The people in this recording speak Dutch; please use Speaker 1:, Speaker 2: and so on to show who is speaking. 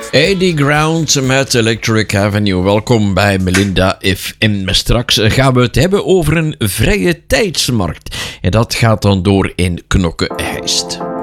Speaker 1: Eddie Ground met Electric Avenue. Welkom bij Melinda FM. Straks gaan we het hebben over een vrije tijdsmarkt. En dat gaat dan door in Knokke-Heist.